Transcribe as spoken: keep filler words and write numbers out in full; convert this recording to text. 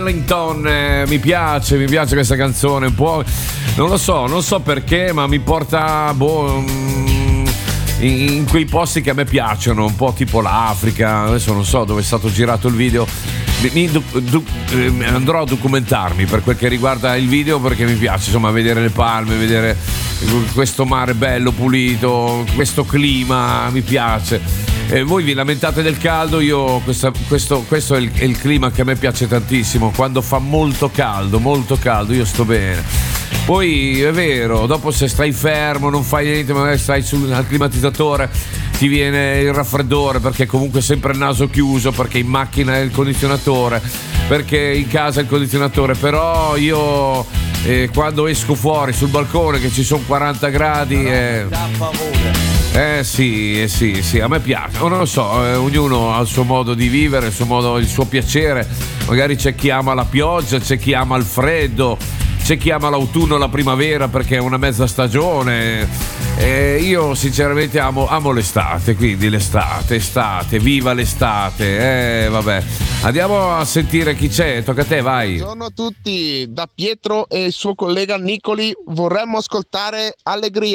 Ellington, eh, mi piace, mi piace questa canzone, un po', non lo so, non so perché, ma mi porta boh, mm, in, in quei posti che a me piacciono, un po' tipo l'Africa, adesso non so dove è stato girato il video, mi, du, du, eh, andrò a documentarmi per quel che riguarda il video perché mi piace, insomma, vedere le palme, vedere questo mare bello, pulito, questo clima, mi piace. E voi vi lamentate del caldo, io questa, questo, questo è il, è il clima che a me piace tantissimo, quando fa molto caldo, molto caldo, io sto bene. Poi è vero, dopo se stai fermo, non fai niente, magari stai sul al climatizzatore, ti viene il raffreddore perché comunque sempre il naso chiuso, perché in macchina è il condizionatore, perché in casa è il condizionatore, però io eh, quando esco fuori sul balcone che ci sono quaranta gradi eh, eh sì, eh sì, sì, a me piace, non lo so, eh, ognuno ha il suo modo di vivere, il suo modo, il suo piacere, magari c'è chi ama la pioggia, c'è chi ama il freddo, c'è chi ama l'autunno e la primavera perché è una mezza stagione. Eh, io sinceramente amo, amo l'estate, quindi l'estate, estate, viva l'estate. Eh, vabbè. Andiamo a sentire chi c'è, tocca a te, vai. Buongiorno a tutti, da Pietro e il suo collega Nicoli vorremmo ascoltare Allegria.